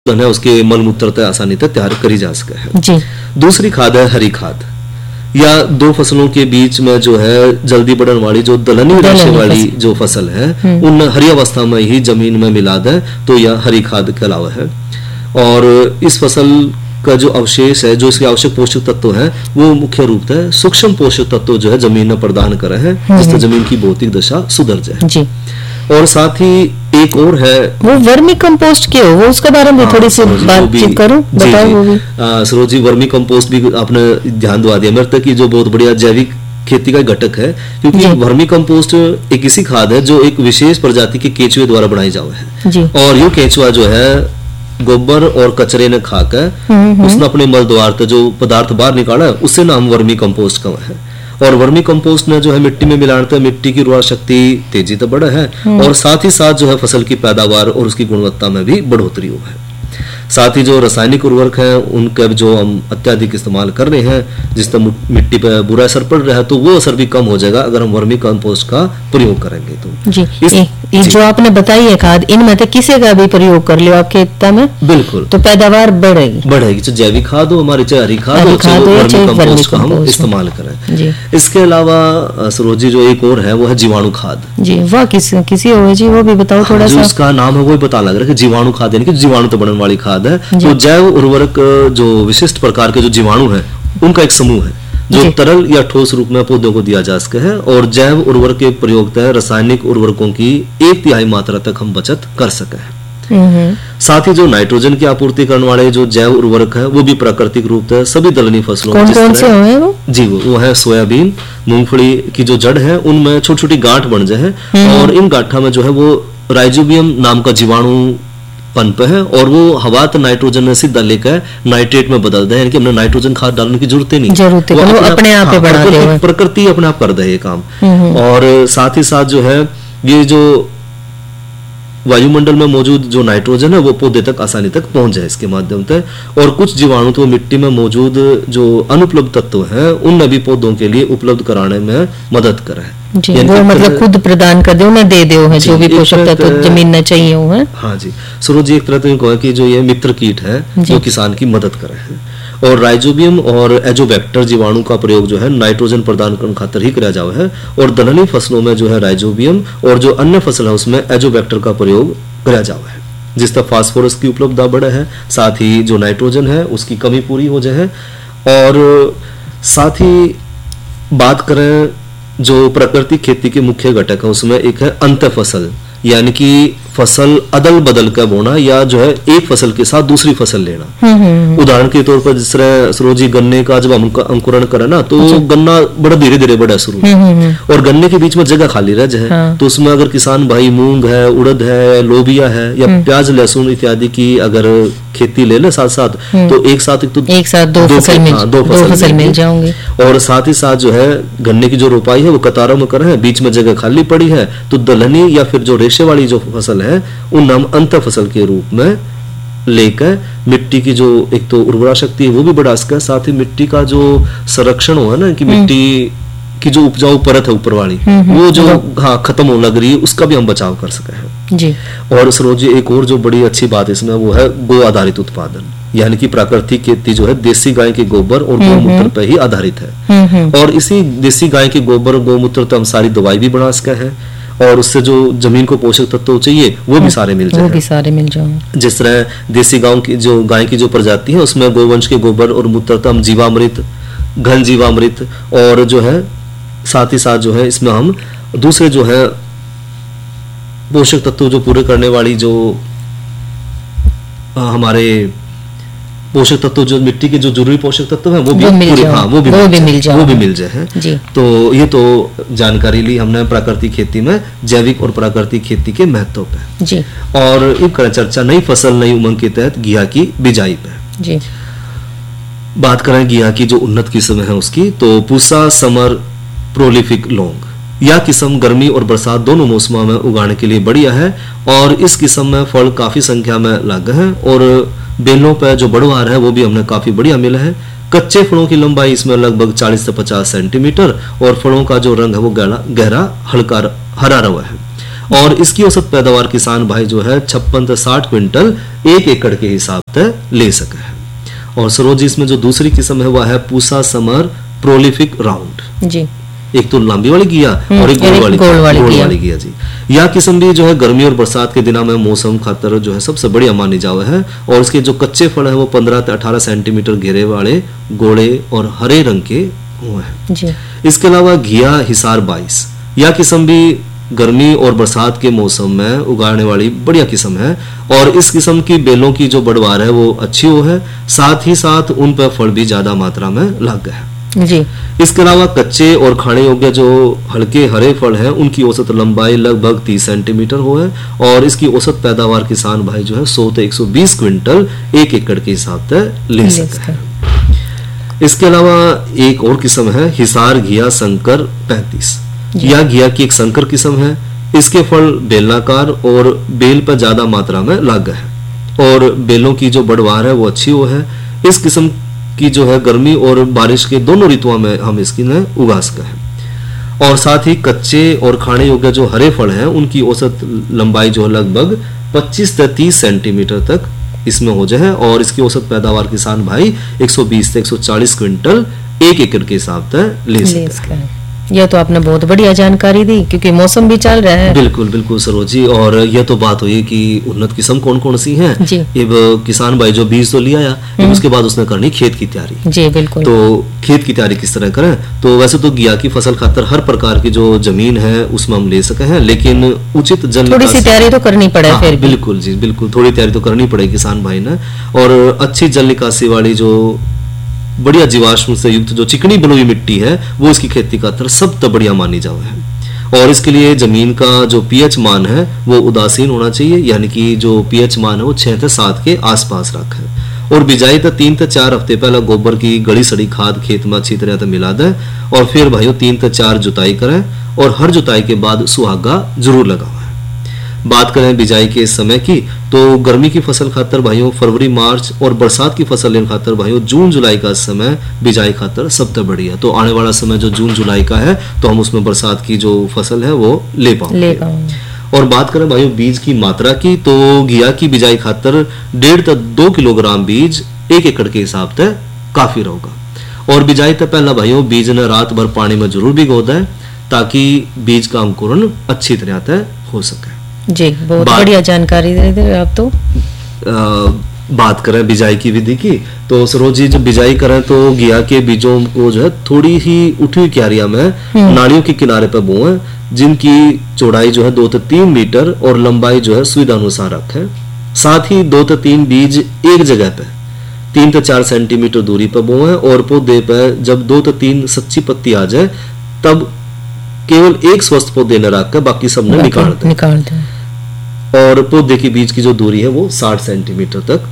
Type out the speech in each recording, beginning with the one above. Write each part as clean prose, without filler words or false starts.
है उसके मल मूत्र आसानी से तैयार करी जा सके है जी। दूसरी खाद है हरी खाद, या दो फसलों के बीच में जो है जल्दी बढ़ने वाली जो दलहनी रेशे वाली जो फसल है उन हरी अवस्था में ही जमीन में मिला दे तो यह हरी खाद कहलावा है। और इस फसल का जो अवशेष है, जो इसके आवश्यक पोषक तत्व है, वो मुख्य रूप से सूक्ष्म पोषक तत्व जो है जमीन में प्रदान करे है, जिससे जमीन की भौतिक दशा सुधर जाए जी। और साथ ही एक और है वो वर्मी कंपोस्ट क्यों, वो उसके बारे में थोड़ी सी बातचीत करो, बताओ वो भी। सरोज जी, वर्मी कंपोस्ट भी आपने ध्यान दवा दिया मेरे तक की, जो बहुत बढ़िया जैविक खेती का घटक है, क्योंकि वर्मी कंपोस्ट एक ऐसी खाद है जो एक विशेष प्रजाति के केंचुए द्वारा बनाई जावे है जी। और ये केंचुआ जो है गोबर और कचरे ने खाकर उसने अपने मल द्वार से जो पदार्थ बाहर निकाला है उससे नाम वर्मी कंपोस्ट का है। और वर्मी कंपोस्ट ने जो है मिट्टी में मिलाने मिट्टी की उर्वरा शक्ति तेजी तो बढ़ा है और साथ ही साथ जो है फसल की पैदावार और उसकी गुणवत्ता में भी बढ़ोतरी हुआ है। साथ ही जो रासायनिक उर्वरक हैं उनका जो हम अत्यधिक इस्तेमाल कर रहे हैं जिससे मिट्टी पर बुरा असर पड़ रहा है, तो वो असर भी कम हो जाएगा अगर हम वर्मी कंपोस्ट का प्रयोग करेंगे तो जी। जो आपने बताई है खाद, इनमें से किसी का भी प्रयोग कर लियो आपके खेत में, बिल्कुल, तो पैदावार बढ़ेगी चाहे जैविक खाद हो हमारी, चाहे हरी खाद हो, चाहे वर्मी कंपोस्ट का हम इस्तेमाल करें। इसके अलावा सरोजी जो एक और है वो है जीवाणु खाद जी। वह किसी हो जी, वो भी बताओ थोड़ा सा। उसका नाम है वो पता लग रहा है कि जीवाणु खाद, यानी कि जीवाणु तो बनने वाली खाद है। जो जैव उर्वरक जो विशिष्ट प्रकार के जो जीवाणु है उनका एक समूह है जो तरल या ठोस रूप में पौधों को दिया जा सके है, और जैव उर्वरक के प्रयोग से रासायनिक उर्वरकों की 1/3 मात्रा तक हम बचत कर सके हैं। साथ ही जो नाइट्रोजन की आपूर्ति करने वाले जो जैव उर्वरक है वो भी प्राकृतिक रूप से सभी दलहनी फसलों में कौन से हैं वो? जी वो है सोयाबीन, मूंगफली की जो जड़ है उनमें छोटी छोटी गांठ बन जाए और इन गांठा में जो है वो राइजोबियम नाम का जीवाणु पनप है और वो हवा तो नाइट्रोजन में सीधा लेकर नाइट्रेट में बदल दे, यानी कि हमने नाइट्रोजन खाद डालने की जरूरत ही नहीं, वो अपने आप प्रकृति अपने आप कर दे ये काम। और साथ ही साथ जो है ये जो वायुमंडल में मौजूद जो नाइट्रोजन है वो पौधे तक आसानी तक पहुंच जाए इसके माध्यम से, और कुछ जीवाणु तो मिट्टी में मौजूद जो अनुपलब्ध तत्व है उन भी पौधों के लिए उपलब्ध कराने में मदद करे जी। वो मतलब खुद प्रदान कर दे, उन्हें दे दो है जो भी पोषक तत्व जमीन में चाहिए हो है। हाँ जी सूरज जी, एक तरह से कि जो ये मित्र कीट है जो किसान की मदद करे है, और राइजोबियम और एजोबैक्टर जीवाणु का प्रयोग जो है नाइट्रोजन प्रदान करने खातिर ही किया जावा है, और दलहनी फसलों में जो है राइजोबियम और जो अन्य फसल है उसमें एजोबैक्टर का प्रयोग किया जावा है, जिससे फास्फोरस की उपलब्धता बढ़े है, साथ ही जो नाइट्रोजन है उसकी कमी पूरी हो जाए। और साथ ही बात करें जो प्राकृतिक खेती के मुख्य घटक है उसमें एक है अंत फसल, यानी कि फसल अदल बदल कर बोना या जो है एक फसल के साथ दूसरी फसल लेना। उदाहरण के तौर पर जिस तरह सरोजी गन्ने का जब हम अंकुरण करें ना तो गन्ना बड़ा धीरे धीरे बढ़ा शुरू और गन्ने के बीच में जगह खाली रह जाए, तो उसमें अगर किसान भाई मूंग है, उड़द है, लोबिया है या प्याज लहसुन इत्यादि की अगर खेती ले ले साथ साथ, तो एक साथ दो फसल मिल जाएंगे। और साथ ही साथ जो है गन्ने की जो रोपाई है वो कतारों में करें, बीच में जगह खाली पड़ी है तो दलहनी या फिर जो रेशे वाली जो फसल है उन नाम अंत फसल के रूप में लेकर मिट्टी की जो एक तो उर्वरा शक्ति है वो भी बढ़ा सके, साथ ही मिट्टी का जो संरक्षण हो है ना कि मिट्टी की जो उपजाऊ परत है ऊपर वाली वो जो खत्म होने लग रही है उसका भी हम बचाव कर सके हैं जी। और सरोज एक और जो बड़ी अच्छी बात इसमें वो है गो आधारित उत्पादन, यानी कि प्राकृतिक खेती जो है देसी गाय के गोबर और गौमूत्र पर ही आधारित है, और इसी देसी गाय के गोबर और गौमूत्र तो हम सारी दवाई भी बना सके हैं, और उससे जो जमीन को पोषक तत्व चाहिए वो भी सारे मिल जाएंगे। जिस तरह देसी गाय की जो प्रजाति है उसमें गोवंश के गोबर और मूत्र हम जीवामृत, घन जीवामृत, और जो है साथ ही साथ जो है इसमें हम दूसरे जो है पोषक तत्व जो पूरे करने वाली जो हमारे पोषक तत्व जो मिट्टी के जो जरूरी पोषक तत्व है वो भी मिल जाए। तो ये तो जानकारी ली हमने प्राकृतिक खेती में जैविक और प्राकृतिक खेती के महत्व पे जी। और एक चर्चा नई फसल नई उमंग के तहत घिया की बिजाई पे जी। बात करें घिया की जो उन्नत किस्म है उसकी, तो पूसा समर प्रोलिफिक लॉन्ग यह किस्म गर्मी और बरसात दोनों मौसमों में उगाने के लिए बढ़िया है, और इस किस्म में फल काफी संख्या में लगे हैं, और बेलों पर जो बढ़वार है वो भी हमने काफी बढ़िया मिला है। कच्चे फलों की लंबाई इसमें लगभग 40 से 50 सेंटीमीटर, और फलों का जो रंग है वो गहरा हल्का हरा रवा है, और इसकी औसत पैदावार किसान भाई जो है 56 से 60 क्विंटल 1 एकड़ के हिसाब से ले सके है। और सरोज इसमें जो दूसरी किस्म है वह है पूसा समर प्रोलिफिक राउंड जी। एक तो लंबी वाली गिया और एक गोल वाली गिया जी। यह किस्म भी जो है गर्मी और बरसात के दिनों में मौसम खातर जो है सबसे बढ़िया मानी जावे है। और इसके जो कच्चे फल है वो 15 से 18 सेंटीमीटर घेरे वाले गोले और हरे रंग के हुए हैं जी। इसके अलावा घिया हिसार 22 यह किस्म भी गर्मी और बरसात के मौसम में उगाने वाली बढ़िया किस्म है। और इस किस्म की बेलों की जो बढ़वार है वो अच्छी हो है, साथ ही साथ उन पर फल भी ज्यादा मात्रा में लग गए हैं जी। इसके अलावा कच्चे और खाने योग्य जो हल्के हरे फल हैं उनकी औसत लंबाई लगभग 30 सेंटीमीटर हो है। और इसकी औसत पैदावार किसान भाई जो है 100 से 120 क्विंटल 1 एकड़ के हिसाब से ले सकते हैं। इसके अलावा एक और किस्म है हिसार घिया संकर 35। यह घिया की एक संकर किस्म है। इसके फल बेलनाकार और बेल पर ज्यादा मात्रा में लग गए हैं और बेलों की जो बढ़वार है वो अच्छी हो है। इस किस्म की जो है गर्मी और बारिश के दोनों ऋतुओं में हम इसकी न उगा सकते हैं। और साथ ही कच्चे और खाने योग्य जो हरे फल हैं उनकी औसत लंबाई जो है लगभग 25 से 30 सेंटीमीटर तक इसमें हो जाए। और इसकी औसत पैदावार किसान भाई 120 से 140 क्विंटल 1 एकड़ के हिसाब से ले सकते हैं। यह तो आपने बहुत बढ़िया जानकारी दी क्योंकि मौसम भी चल रहा है। बिल्कुल बिल्कुल सरोजी। और यह तो बात हुई कि उन्नत किस्म कौन कौन सी हैं। अब किसान भाई जो बीज तो लिया आया उसके बाद उसने करनी खेत की तैयारी जी। बिल्कुल। तो खेत की तैयारी किस तरह करें? तो वैसे तो घिया की फसल खातर हर प्रकार की जो जमीन है उसमें हम ले सके हैं, लेकिन उचित जल थोड़ी सी तैयारी तो करनी पड़े फिर। बिल्कुल जी बिल्कुल, थोड़ी तैयारी तो करनी पड़ेगी किसान भाई ने। और अच्छी जल निकासी वाली जो बढ़िया जीवाश्म से युक्त जो चिकनी बलुई मिट्टी है वो इसकी खेती खातर सब तो बढ़िया मानी जावे है। और इसके लिए जमीन का जो पीएच मान है वो उदासीन होना चाहिए, यानी कि जो पीएच मान है वो 6 से 7 के आसपास रखे। और बिजाई तक 3 से 4 हफ्ते पहले गोबर की गड़ी सड़ी खाद खेत में अच्छी तरह से मिला दे। और फिर भाइयों 3 से 4 जुताई करें और हर जुताई के बाद सुहागा जरूर लगाओ। बात करें बिजाई के समय की तो गर्मी की फसल खातर भाइयों फरवरी मार्च और बरसात की फसल लेने खातर भाइयों जून जुलाई का समय बिजाई खातर सबसे बढ़िया। तो आने वाला समय जो जून जुलाई का है तो हम उसमें बरसात की जो फसल है वो ले पाएंगे। और बात करें भाइयों बीज की मात्रा की तो घिया की बिजाई खातर 1.5 से 2 किलोग्राम बीज 1 एकड़ के हिसाब से काफी रहेगा। और बिजाई से पहला भाइयों बीज ने रात भर पानी में जरूर भिगो दे ताकि बीज का अंकुरण अच्छी तरह से हो सके जी। बहुत बढ़िया जानकारी दे रहे आप तो। बात करें बिजाई की विधि की तो सरोजी जब बिजाई करें तो घिया के बीजों को जो है थोड़ी ही उठी हुई क्यारियां में नालियों के किनारे पर बोएं, जिनकी चौड़ाई जो है 2 से 3 मीटर और लंबाई जो है सुविधा अनुसार रखें। साथ ही 2 से 3 बीज एक जगह पे 3 से 4 सेंटीमीटर दूरी पर बोएं। और पौधे पर जब 2 से 3 सच्ची पत्ती आ जाए तब केवल एक स्वस्थ पौधे न रखकर बाकी सब ने निकाल दें। और पौधे के बीच की जो दूरी है वो 60 सेंटीमीटर तक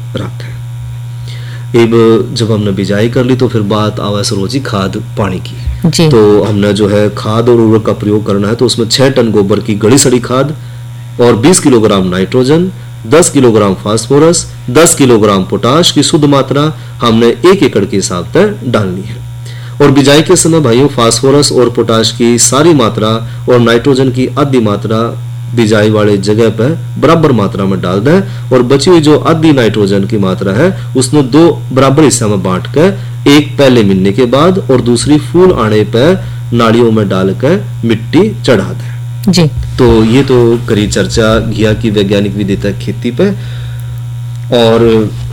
रखें। अब जब हमने बिजाई कर ली तो फिर बात आवा सरोजी खाद पानी की जी। तो हमने जो है खाद और उर्वरक का प्रयोग करना है तो उसमें 6 टन गोबर की गड़ी सड़ी खाद और 20 kilogram nitrogen, 10 kilogram phosphorus, 10 kilogram potash की शुद्ध मात्रा हमने 1 एकड़ के हिसाब से डालनी है। और बिजाई के समय भाइयों फास्फोरस और पोटाश की सारी मात्रा और नाइट्रोजन की आधी मात्रा बिजाई वाले जगह पर बराबर मात्रा में डाल दें। और बची हुई जो आधी नाइट्रोजन की मात्रा है उसने 2 बराबर हिस्सा में बांट कर एक पहले मिलने के बाद और दूसरी फूल आने पर नालियों में डालकर मिट्टी चढ़ा दें जी। तो ये तो करी चर्चा घिया की वैज्ञानिक विधि तक खेती पे। और